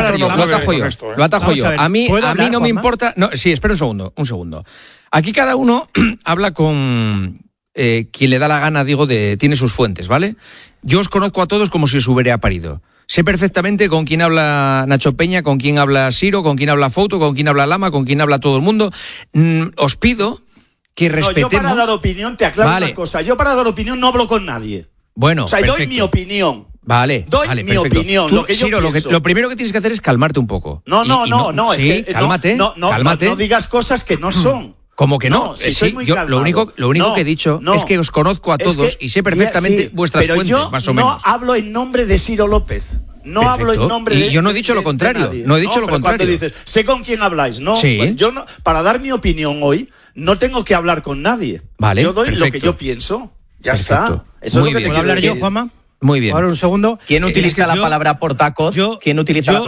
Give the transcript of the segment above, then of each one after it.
parar yo, lo atajo yo. A mí no me importa... No, sí, espera un segundo. Aquí cada uno habla con quien le da la gana, tiene sus fuentes, ¿vale? Yo os conozco a todos como si os hubiera parido. Sé perfectamente con quién habla Nacho Peña, con quién habla Siro, con quién habla Fouto, con quién habla Lama, con quién habla todo el mundo. Os pido que respetemos... yo para dar opinión, te aclaro una cosa. Yo para dar opinión no hablo con nadie. Bueno, o sea, doy mi opinión. Vale, doy mi opinión. Tú, lo que Siro, yo pienso. lo primero que tienes que hacer es calmarte un poco. No, es que cálmate. No digas cosas que no son. ¿Cómo que no? Yo lo único que he dicho es que os conozco a todos y sé perfectamente vuestras fuentes, más o menos. No hablo en nombre de Siro López. No Perfecto. Hablo en nombre de... Y yo no he dicho lo contrario. No he dicho lo contrario. Cuando dices, sé con quién habláis. No, sí. Pues yo no, para dar mi opinión hoy, no tengo que hablar con nadie. Vale, yo doy lo que yo pienso. Ya está. Eso Muy es lo que ¿Puedo hablar yo, Juanma? Muy bien. Ahora un segundo. ¿Quién utiliza la palabra portacoz? ¿Quién utiliza la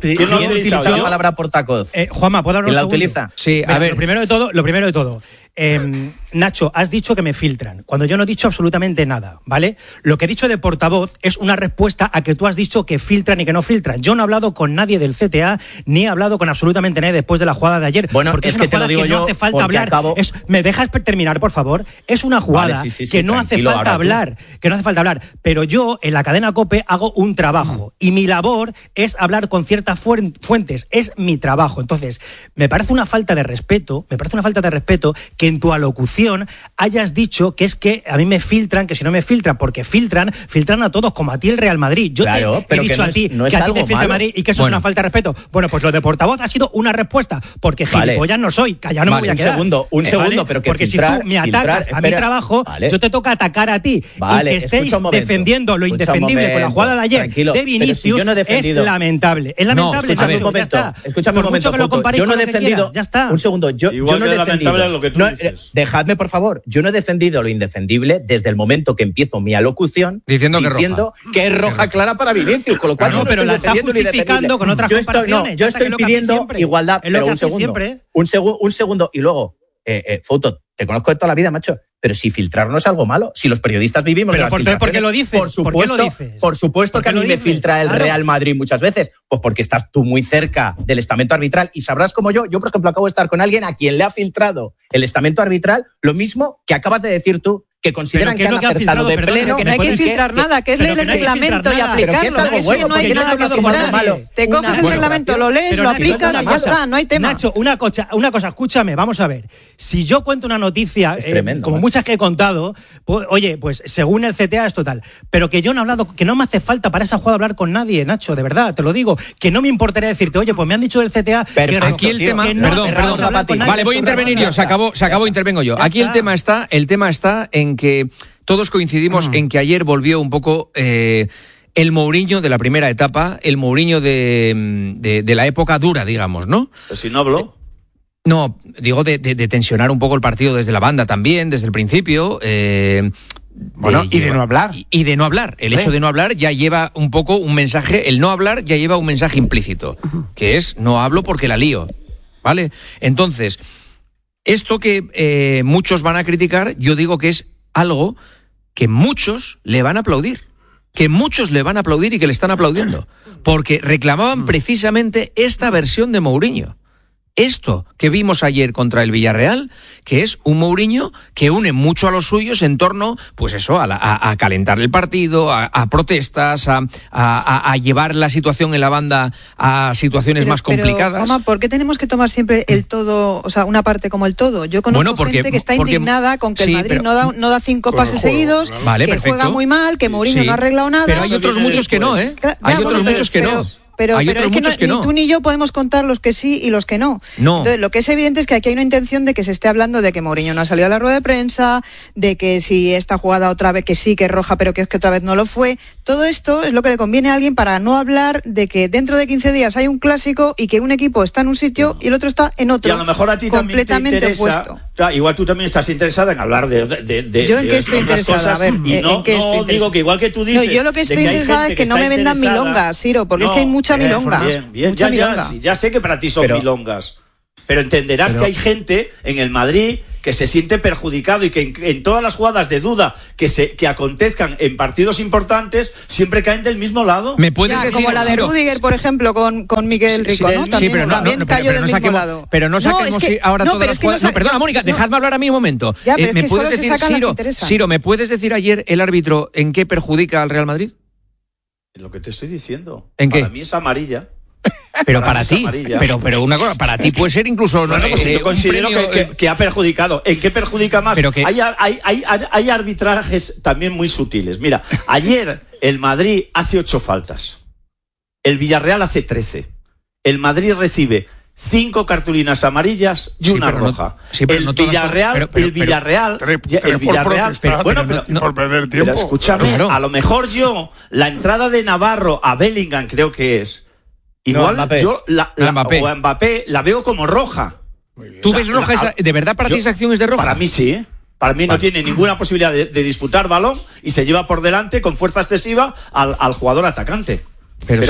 palabra portacoz? Juanma, ¿puedo hablar un segundo? ¿Quién la utiliza? Sí, a ver. Lo primero de todo. Nacho, has dicho que me filtran, cuando yo no he dicho absolutamente nada, ¿vale? Lo que he dicho de portavoz es una respuesta a que tú has dicho que filtran y que no filtran. Yo no he hablado con nadie del CTA, ni he hablado con absolutamente nadie después de la jugada de ayer. Bueno, porque es una jugada que no hace falta hablar. ¿Me dejas terminar, por favor? Es una jugada que no hace falta hablar, Pero yo, en la cadena COPE, hago un trabajo. Y mi labor es hablar con ciertas fuentes. Es mi trabajo. Entonces, me parece una falta de respeto que en tu alocución hayas dicho que es que a mí me filtran, que si no me filtran, porque filtran a todos, como a ti el Real Madrid. Yo te he dicho a ti que a ti te filtra el Madrid y que eso es una falta de respeto. Bueno, pues lo de portavoz ha sido una respuesta, porque gilipollas no soy, callado no me voy a quedar. Un segundo, pero que porque si tú me atacas a mi trabajo, yo te toca atacar a ti. Y que estéis defendiendo lo indefendible con la jugada de ayer de Vinicius es lamentable. Es lamentable, ya está. Escúchame un momento, yo no he defendido... Ya está. Un segundo, yo no he defendido... Lo que tú dices. Dejadme, por favor. Yo no he defendido lo indefendible desde el momento que empiezo mi alocución diciendo que es roja clara para Vinicius, con lo cual pero la está justificando con otras comparaciones. Yo estoy pidiendo igualdad, pero un segundo y luego Fouto, te conozco de toda la vida, macho, pero si filtrar no es algo malo, si los periodistas vivimos... ¿Pero por qué lo dices? Por supuesto que a mí me filtra el Real Madrid muchas veces, pues porque estás tú muy cerca del estamento arbitral y sabrás como yo, por ejemplo, acabo de estar con alguien a quien le ha filtrado el estamento arbitral, lo mismo que acabas de decir tú, que consideran que han acertado de pleno... Que no hay que filtrar nada, que es leer el reglamento y aplicarlo. Es que no hay nada que filtrar. Te coges el reglamento, lo lees, lo aplicas y ya está, no hay tema. Nacho, una cosa, escúchame, vamos a ver. Si yo cuento una noticia, como muchas que he contado, pues, oye, pues según el CTA es total. Pero que yo no he hablado, que no me hace falta para esa jugada hablar con nadie, Nacho, de verdad, te lo digo. Que no me importaría decirte, oye, pues me han dicho del CTA... Aquí el tema... Perdón. Vale, voy a intervenir yo, se acabó, intervengo yo. Aquí el tema está en que todos coincidimos en que ayer volvió un poco el Mourinho de la primera etapa, el Mourinho de la época dura, digamos, ¿no? Pues si no habló. No, digo de tensionar un poco el partido desde la banda también, desde el principio. Y de no hablar. Y de no hablar. El hecho de no hablar ya lleva un poco un mensaje, el no hablar ya lleva un mensaje implícito, que es no hablo porque la lío, ¿vale? Entonces, esto que muchos van a criticar, yo digo que es algo que muchos le van a aplaudir. Que muchos le van a aplaudir y que le están aplaudiendo. Porque reclamaban precisamente esta versión de Mourinho. Esto que vimos ayer contra el Villarreal, que es un Mourinho que une mucho a los suyos en torno, pues eso, a calentar el partido, a protestas, a llevar la situación en la banda a situaciones más complicadas. Pero, ¿por qué tenemos que tomar siempre el todo, o sea, una parte como el todo? Yo conozco gente que está indignada con que el Madrid no da 5 pases seguidos, que juega muy mal, que Mourinho no ha arreglado nada. Pero hay otros muchos que no, ¿eh? Hay otros muchos que no. Pero es que ni tú ni yo podemos contar los que sí y los que no. Entonces, lo que es evidente es que aquí hay una intención de que se esté hablando de que Mourinho no ha salido a la rueda de prensa, de que si esta jugada otra vez que sí, que es roja, pero que es que otra vez no lo fue. Todo esto es lo que le conviene a alguien para no hablar de que dentro de 15 días hay un clásico y que un equipo está en un sitio y el otro está en otro. Y a lo mejor a ti completamente también te interesa, opuesto. Igual tú también estás interesada en hablar de yo en qué estoy interesada, cosas, a ver, y no digo que igual que tú dices. No, yo lo que estoy interesada es que no me vendan milongas, Siro, porque es que hay mucha milonga. Bien, ya sé que para ti son milongas, pero entenderás que hay gente en el Madrid que se siente perjudicado y que en todas las jugadas de duda que acontezcan en partidos importantes siempre caen del mismo lado. ¿Me puedes decir, como la de Rüdiger, por ejemplo, con Miguel Rico, ¿no? También cayó del mismo lado. Pero no saquemos ahora todas las jugadas. Perdona, Mónica, dejadme hablar a mí un momento. Ya, pero ¿Me puedes decir, Siro, ¿me puedes decir ayer el árbitro en qué perjudica al Real Madrid? Lo que te estoy diciendo. ¿En qué? Para mí es amarilla. Pero para ti, pero una cosa, para ti puede ser incluso yo considero que ha perjudicado. ¿En qué perjudica más? Pero que... hay arbitrajes también muy sutiles. Mira, ayer el Madrid hace 8 faltas. El Villarreal hace 13. El Madrid recibe 5 cartulinas amarillas y una roja. El Villarreal, por perder tiempo. Pero escúchame, a lo mejor yo la entrada de Navarro a Bellingham creo que es igual, yo o a Mbappé la veo como roja. ¿Tú ves roja? ¿De verdad para ti esa acción es de roja? Para mí sí, ¿eh? Para mí no tiene ninguna posibilidad de disputar balón y se lleva por delante con fuerza excesiva al jugador atacante. Pero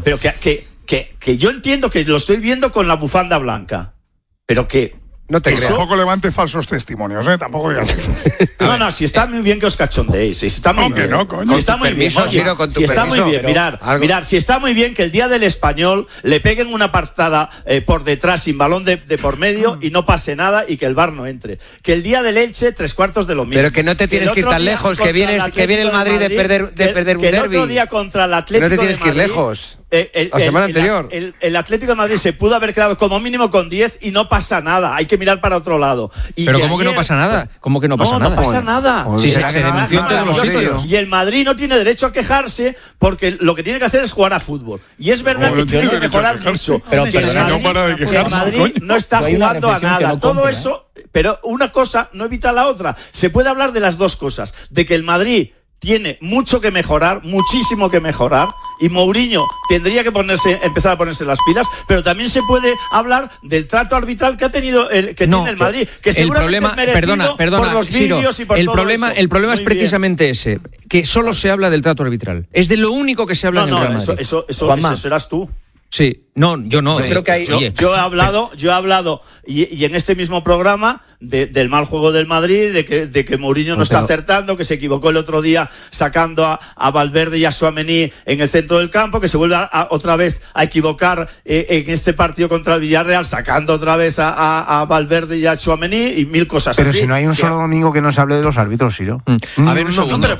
que yo entiendo que lo estoy viendo con la bufanda blanca, pero que... No te creas. Tampoco levante falsos testimonios, ¿eh? Tampoco ya. No, si está muy bien que os cachondéis. Si está muy bien. No, coño. Si está muy bien. Si está muy bien. Mirar, si está muy bien que el día del Español le peguen una partada por detrás sin balón de por medio y no pase nada y que el VAR no entre. Que el día del Elche, 3/4 de lo mismo. Pero que no te tienes que ir tan lejos, que viene el Madrid de perder un derbi. Que el otro día contra el Atlético no te tienes que ir lejos. La semana anterior. El Atlético de Madrid se pudo haber quedado como mínimo con 10 y no pasa nada. Hay que mirar para otro lado. Pero ¿cómo que no pasa nada? ¿Cómo que no pasa nada? No pasa nada. Si se denunció en todos los sitios. Y el Madrid no tiene derecho a quejarse porque lo que tiene que hacer es jugar a fútbol. Y es verdad que tiene que mejorar mucho. Pero no para de quejarse. El Madrid no está jugando a nada. Todo eso, pero una cosa no evita la otra. Se puede hablar de las dos cosas. De que el Madrid tiene mucho que mejorar, muchísimo que mejorar, y Mourinho tendría que empezar a ponerse las pilas, pero también se puede hablar del trato arbitral que ha tenido tiene el Madrid, que seguramente el problema, es merecido por los vídeos y por todo eso. El problema es precisamente ese, que solo se habla del trato arbitral. Es de lo único que se habla en el Real Madrid. Eso serás tú. Sí, yo no. Yo creo que yo he hablado y en este mismo programa del mal juego del Madrid, de que Mourinho no está acertando, que se equivocó el otro día sacando a Valverde y a Tchouaméni en el centro del campo, que se vuelve otra vez a equivocar en este partido contra el Villarreal, sacando otra vez a Valverde y a Tchouaméni y mil cosas pero así. Pero si no hay un solo domingo que no se hable de los árbitros, Siro. A ver, un segundo.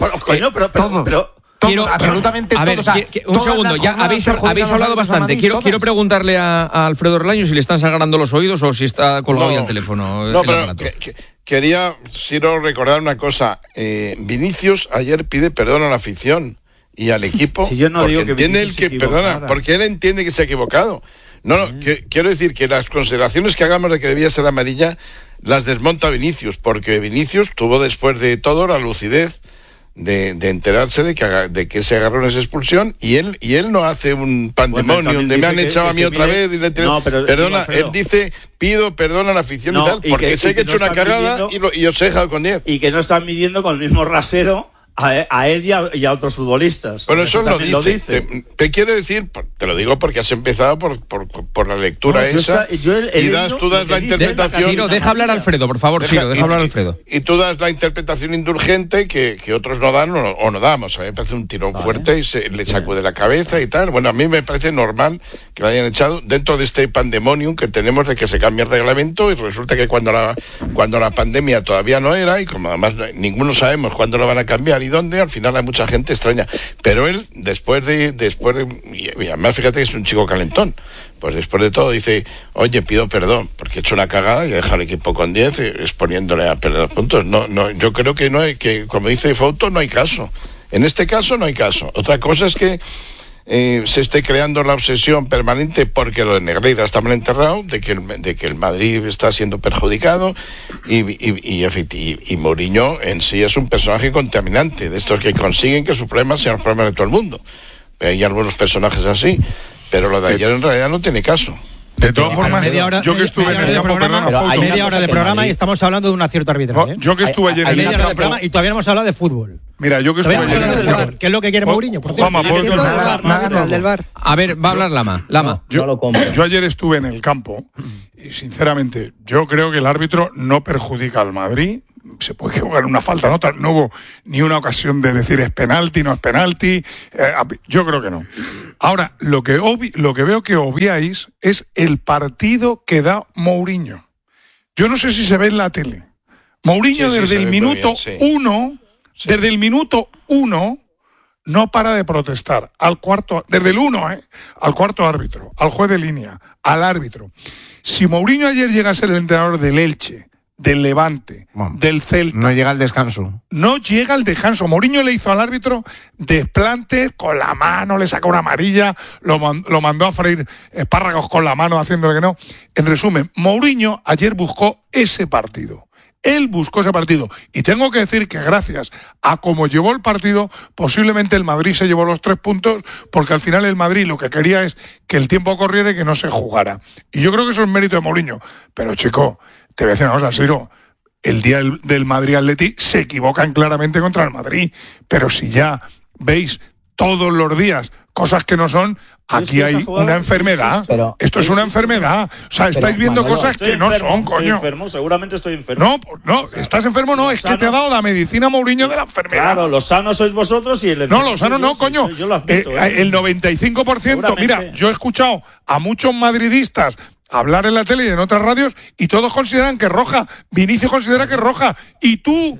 Absolutamente a ver, un segundo, ya habéis hablado bastante. Quiero preguntarle a Alfredo Orlaño si le están sangrando los oídos o si está colgado ya el teléfono. No, pero quería, Siro, recordar una cosa. Vinicius ayer pide perdón a la afición y al equipo. Si yo no porque digo que entiende él que perdona, porque él entiende que se ha equivocado. Quiero decir que las consideraciones que hagamos de que debía ser amarilla las desmonta Vinicius, porque Vinicius tuvo después de todo la lucidez de enterarse de que ese agarrón es expulsión y él no hace un pandemonio donde me han echado a mí otra vez perdona, él dice pido perdón a la afición y tal, porque sé que he hecho una cagada y os he dejado con 10 y que no están midiendo con el mismo rasero a él y a otros futbolistas. Bueno, eso lo dice. Te quiero decir, te lo digo porque has empezado por la lectura esa tú das la interpretación. Siro, deja hablar a Alfredo, por favor, Siro, deja hablar a Alfredo. Y tú das la interpretación indulgente que otros no dan o no damos. A mí me parece un tirón fuerte y le sacude la cabeza y tal. Bueno, a mí me parece normal que lo hayan echado dentro de este pandemonium que tenemos de que se cambie el reglamento y resulta que cuando la pandemia todavía no era y como además ninguno sabemos cuándo lo van a cambiar y dónde, al final hay mucha gente extraña, pero él después de y además fíjate que es un chico calentón, pues después de todo dice, oye, pido perdón porque he hecho una cagada y he dejado al equipo con 10 exponiéndole a perder puntos. No, yo creo que no hay, que como dice Fouto, no hay caso, en este caso no hay caso. Otra cosa es que se esté creando la obsesión permanente porque lo de Negreira está mal enterrado, de que el Madrid está siendo perjudicado y Mourinho en sí es un personaje contaminante, de estos que consiguen que sus problemas sean los problemas de todo el mundo. Hay algunos personajes así, pero lo de ayer en realidad no tiene caso. De todas formas, yo que estuve en el campo, media hora de programa y estamos hablando de un acierto arbitral. Yo que estuve ayer en el campo, y todavía no hemos hablado de fútbol. Mira, yo que estoy ayer... ¿Qué es lo que quiere Mourinho? Por cierto. Del VAR. A ver, va a hablar Lama. Yo ayer estuve en el campo y, sinceramente, yo creo que el árbitro no perjudica al Madrid. Se puede equivocar una falta, no hubo ni una ocasión de decir es penalti, no es penalti. Yo creo que no. Ahora, lo que veo que obviáis es el partido que da Mourinho. Yo no sé si se ve en la tele. Mourinho desde el minuto 1 no para de protestar desde el 1, al cuarto árbitro, al juez de línea, al árbitro. Si Mourinho ayer llega a ser el entrenador del Elche, del Levante, del Celta... No llega al descanso. No llega al descanso. Mourinho le hizo al árbitro desplantes con la mano, le sacó una amarilla, lo mandó a freír espárragos con la mano haciéndole que no. En resumen, Mourinho ayer buscó ese partido. Él buscó ese partido. Y tengo que decir que gracias a cómo llevó el partido, posiblemente el Madrid se llevó los 3 puntos, porque al final el Madrid lo que quería es que el tiempo corriera y que no se jugara. Y yo creo que eso es mérito de Mourinho. Pero, chico, te voy a decir una cosa, Siro. El día del Madrid-Atleti se equivocan claramente contra el Madrid. Pero si ya veis todos los días cosas que no son, aquí hay una enfermedad. Esto es una enfermedad. O sea, estáis viendo cosas que no son, coño. Estoy enfermo, seguramente estoy enfermo. No, estás enfermo, no, es que te ha dado la medicina Mourinho de la enfermedad. Claro, los sanos sois vosotros y el enfermo. No, los sanos no, coño. Yo lo admito, el 95%, mira, yo he escuchado a muchos madridistas hablar en la tele y en otras radios y todos consideran que es roja. Vinicius considera que es roja. Y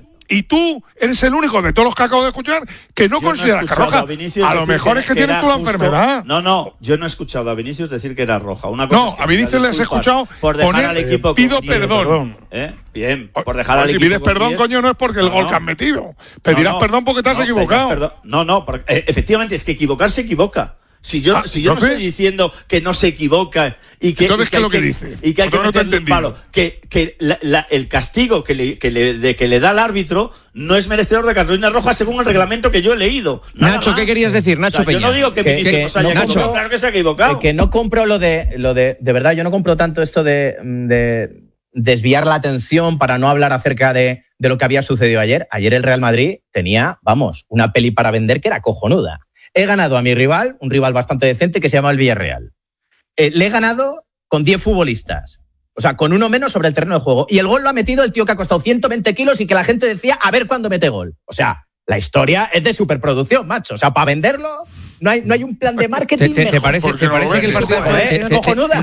tú eres el único de todos los que acabo de escuchar que no consideras que es roja. A lo mejor es que tienes tú la enfermedad. No, yo no he escuchado a Vinicius decir que era roja. Una cosa no, a Vinicius le has escuchado por dejar al equipo pido perdón. Bien, por dejar al equipo. Si pides perdón, coño, no es porque el gol que has metido. Pedirás perdón porque te has equivocado. Efectivamente, es que equivocar se equivoca. Si yo no estoy diciendo que no se equivoca y que entonces, ¿qué es lo que dice? Y que hay que meterle un palo, que el castigo que le da al árbitro no es merecedor de cartulina roja según el reglamento que yo he leído. Nacho, ¿qué querías decir? Nacho Peña. Yo no digo que Vinicius haya equivocado, claro que se ha equivocado. Que no compro lo de verdad, yo no compro tanto esto de desviar la atención para no hablar acerca de lo que había sucedido ayer. Ayer el Real Madrid tenía, una peli para vender que era cojonuda. He ganado a mi rival, un rival bastante decente que se llama el Villarreal. Le he ganado con 10 futbolistas. O sea, con uno menos sobre el terreno de juego. Y el gol lo ha metido el tío que ha costado 120 kilos y que la gente decía, a ver cuándo mete gol. O sea, la historia es de superproducción, macho. O sea, para venderlo no hay un plan de marketing. ¿Te parece que el partido es cojonuda?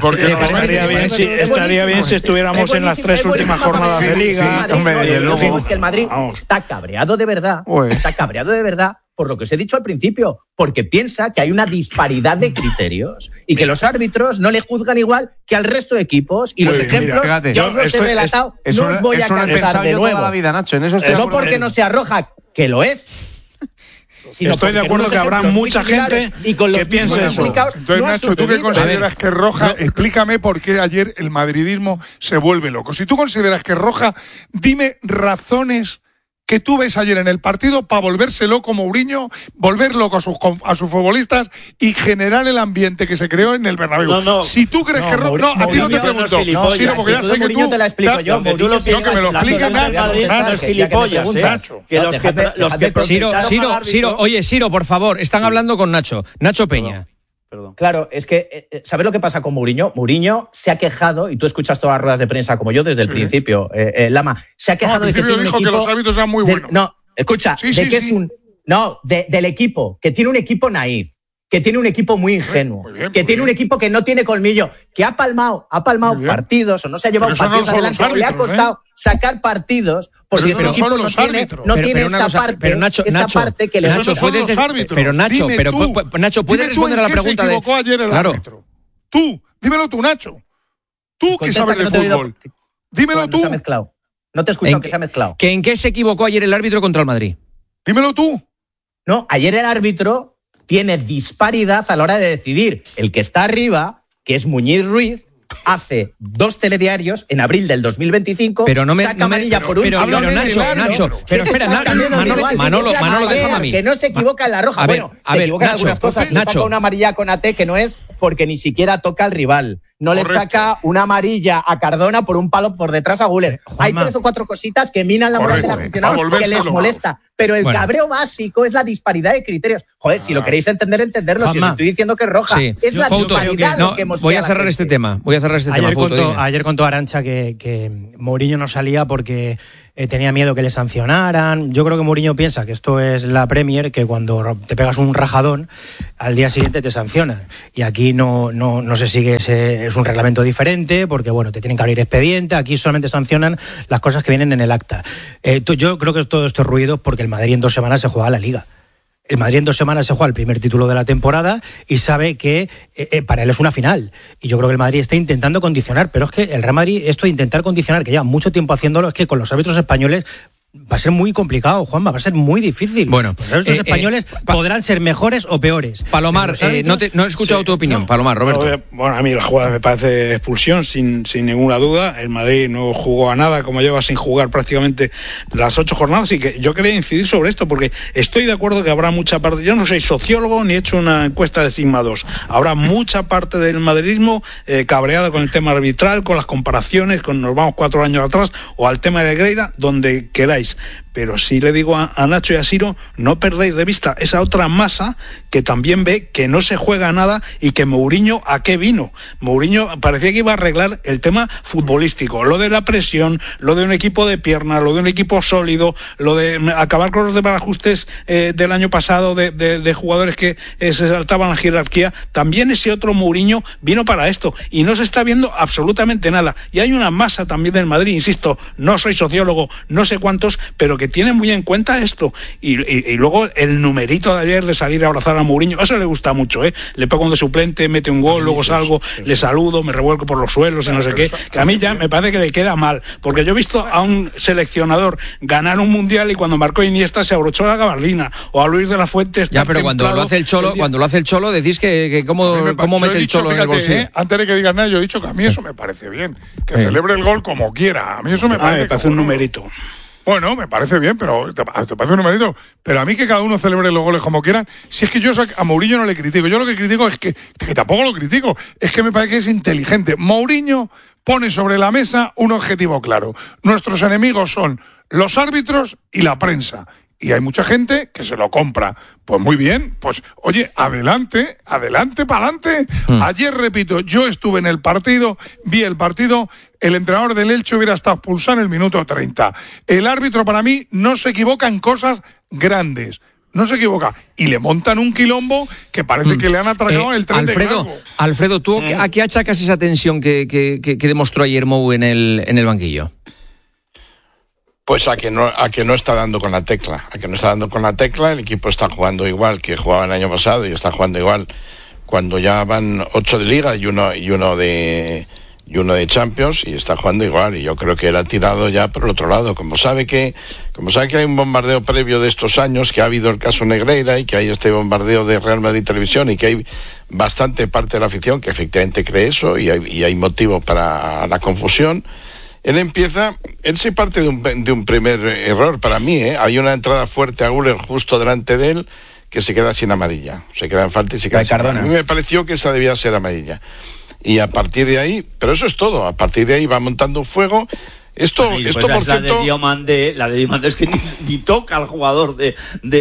Estaría bien si estuviéramos en las 3 últimas jornadas de Liga. Es que el Madrid está cabreado de verdad. Está cabreado de verdad por lo que os he dicho al principio, porque piensa que hay una disparidad de criterios y que los árbitros no le juzgan igual que al resto de equipos. Y los ejemplos, yo os los he relatado, no os voy a cansar de nuevo. La vida, Nacho, en eso no porque no sea roja, que lo es. Estoy de acuerdo que habrá mucha gente que piense eso. Entonces, Nacho, ¿tú qué consideras que es roja? Explícame por qué ayer el madridismo se vuelve loco. Si tú consideras que es roja, dime razones que tú ves ayer en el partido para volverse loco Mourinho, volver loco a sus futbolistas y generar el ambiente que se creó en el Bernabéu. Si tú crees que es roja, a ti no te pregunto. No, porque ya sé que tú te la explico yo. Que me lo explica Nacho. Siro, por favor, están hablando con Nacho Peña. Perdón. Claro, es que, ¿sabes lo que pasa con Mourinho? Mourinho se ha quejado, y tú escuchas todas las ruedas de prensa como yo desde el principio, Lama, se ha quejado de que tiene dijo que los árbitros eran muy buenos. Del equipo, que tiene un equipo naif, que tiene un equipo muy ingenuo, tiene un equipo que no tiene colmillo, que ha palmado partidos, o no se ha llevado partidos adelante, o le ha costado sacar partidos, porque ese equipo no tiene esa parte, pero Nacho, que le Nacho, ¿puedes responder a la pregunta de ayer el árbitro? Tú, dímelo tú, Nacho. Tú que sabes de fútbol. Dímelo tú. No te he escuchado que se ha mezclado. ¿En qué se equivocó ayer el árbitro contra el Madrid? Dímelo tú. No, ayer el árbitro tiene disparidad a la hora de decidir. El que está arriba, que es Muñiz Ruiz, hace 2 telediarios en abril del 2025, pero saca amarilla por un... Pero Nacho, pero espera, Manolo, déjame a mí. Que no se equivoca en la roja. Se equivoca en algunas cosas. Nacho, saca una amarilla con AT que no es porque ni siquiera toca al rival. no le saca una amarilla a Cardona por un palo por detrás a Güler. Hay 3 o 4 cositas que minan la moral del aficionado que les molesta. Pero el cabreo básico es la disparidad de criterios. Joder, si lo queréis entenderlo, si os estoy diciendo que es roja. Sí. Es la disparidad lo que hemos Voy a cerrar este tema. Ayer contó Arantxa que Mourinho no salía porque tenía miedo que le sancionaran. Yo creo que Mourinho piensa que esto es la Premier, que cuando te pegas un rajadón, al día siguiente te sancionan. Y aquí no se sigue es un reglamento diferente, porque bueno, te tienen que abrir expediente. Aquí solamente sancionan las cosas que vienen en el acta. Yo creo que todo esto es ruido porque el Madrid en 2 semanas se juega la Liga. El Madrid en 2 semanas se juega el primer título de la temporada y sabe que para él es una final. Y yo creo que el Madrid está intentando condicionar, pero es que el Real Madrid, esto de intentar condicionar, que lleva mucho tiempo haciéndolo, es que con los árbitros españoles va a ser muy complicado, Juanma, va a ser muy difícil. Bueno, los árbitros españoles podrán ser mejores o peores. Palomar, no he escuchado tu opinión. Palomar, Roberto. Bueno, a mí la jugada me parece expulsión sin ninguna duda. El Madrid no jugó a nada, como lleva sin jugar prácticamente las 8 jornadas, y que yo quería incidir sobre esto porque estoy de acuerdo que habrá mucha parte, yo no soy sociólogo ni he hecho una encuesta de Sigma 2, habrá mucha parte del madridismo cabreada con el tema arbitral, con las comparaciones, nos vamos 4 años atrás, o al tema de Negreira, donde queráis. Pero sí le digo a Nacho y a Siro, no perdáis de vista esa otra masa que también ve que no se juega nada y que Mourinho, ¿a qué vino? Mourinho parecía que iba a arreglar el tema futbolístico, lo de la presión, lo de un equipo de pierna, lo de un equipo sólido, lo de acabar con los desbarajustes del año pasado de jugadores que se saltaban la jerarquía. También ese otro Mourinho vino para esto y no se está viendo absolutamente nada. Y hay una masa también del Madrid, insisto, no soy sociólogo, no sé cuántos, pero que tienen muy en cuenta esto. Y luego el numerito de ayer de salir a abrazar a Mourinho, eso le gusta mucho, le pongo de suplente, mete un gol, luego salgo, le saludo, me revuelco por los suelos y no sé qué, que a mí ya me parece que le queda mal, porque yo he visto a un seleccionador ganar un mundial y cuando marcó Iniesta se abrochó la gabardina, o a Luis de la Fuente ya, pero cuando lo hace el Cholo, decís que cómo mete el Cholo en el bolsillo. Antes de que digas nada, yo he dicho que a mí eso me parece bien, que celebre el gol como quiera, a mí eso me parece un numerito. Bueno, me parece bien, pero te parece un numerito. Pero a mí que cada uno celebre los goles como quieran. Si es que yo a Mourinho no le critico. Yo lo que critico es que tampoco lo critico. Es que me parece que es inteligente. Mourinho pone sobre la mesa un objetivo claro. Nuestros enemigos son los árbitros y la prensa. Y hay mucha gente que se lo compra. Pues muy bien, pues oye, adelante, para adelante. Ayer, repito, yo estuve en el partido, vi el partido, el entrenador del Elche hubiera estado expulsado en el minuto 30. El árbitro para mí no se equivoca en cosas grandes. No se equivoca. Y le montan un quilombo que parece que le han atragado el tren de cargo. Alfredo, ¿tú a qué achacas esa tensión que demostró ayer Mou en el banquillo? Pues a que no está dando con la tecla. El equipo está jugando igual que jugaba el año pasado y está jugando igual cuando ya van 8 de Liga y uno de Champions, y está jugando igual. Y yo creo que él ha tirado ya por el otro lado. Como sabe que hay un bombardeo previo de estos años, que ha habido el caso Negreira y que hay este bombardeo de Real Madrid Televisión y que hay bastante parte de la afición que efectivamente cree eso y hay motivo para la confusión. Él se parte de un primer error para mí, Hay una entrada fuerte a Güler justo delante de él que se queda sin amarilla. Se queda en falta y se queda sin amarilla. A mí me pareció que esa debía ser amarilla. Y a partir de ahí, pero eso es todo, a partir de ahí va montando un fuego. Esto por cierto, la de Diomandé es que ni toca al jugador del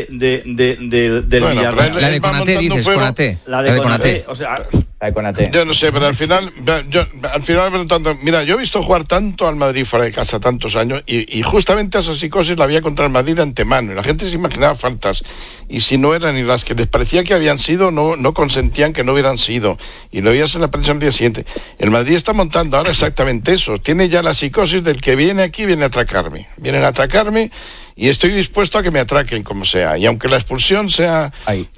Villarreal. La de Konaté, dices, Konaté. La de Konaté, o sea... Yo no sé, pero al final preguntando, mira, yo he visto jugar tanto al Madrid fuera de casa tantos años y justamente esa psicosis la había contra el Madrid de antemano y la gente se imaginaba faltas y si no eran y las que les parecía que habían sido no consentían que no hubieran sido y lo veías en la prensa al día siguiente. El Madrid está montando ahora exactamente eso, tiene ya la psicosis del que viene aquí, vienen a atracarme y estoy dispuesto a que me atraquen como sea, y aunque la expulsión sea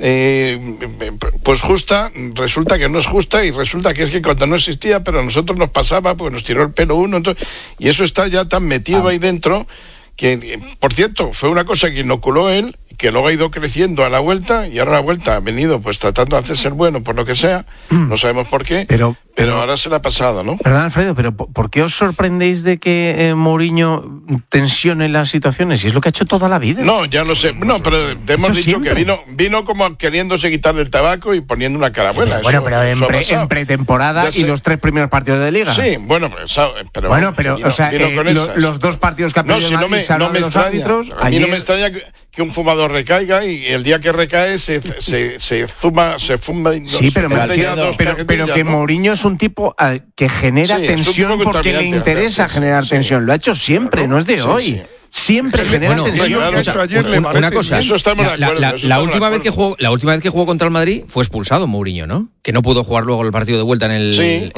pues justa, resulta que no es justa y resulta que es que cuando no existía, pero a nosotros nos pasaba porque nos tiró el pelo uno, entonces, y eso está ya tan metido ahí dentro que, por cierto, fue una cosa que inoculó él, que luego ha ido creciendo a la vuelta y ahora a la vuelta ha venido pues tratando de hacerse el bueno por lo que sea, no sabemos por qué, Pero ahora se le ha pasado, ¿no? Perdón, Alfredo, pero ¿por qué os sorprendéis de que Mourinho tensione las situaciones? Si es lo que ha hecho toda la vida. No, ya lo sé. No, pero te hemos dicho siempre. Que vino como queriéndose quitarle el tabaco y poniendo una cara buena. Bueno, pero en pretemporada y los 3 primeros partidos de Liga. Sí, bueno, pero o sea, los 2 partidos que ha perdido no me extraña. Árbitros, a mí no me extraña que un fumador recaiga y el día que recae se fuma. Sí, pero que Mourinho es un tipo que genera tensión porque le interesa generar tensión. Lo ha hecho siempre, no es de hoy. Siempre genera tensión. Una cosa, eso estamos de acuerdo. La última vez que jugó contra el Madrid fue expulsado Mourinho, ¿no? Que no pudo jugar luego el partido de vuelta en el